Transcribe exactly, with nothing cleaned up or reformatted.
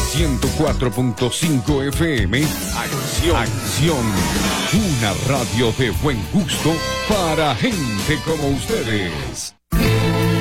ciento cuatro punto cinco F M. Acción. Acción. Una radio de buen gusto para gente como ustedes.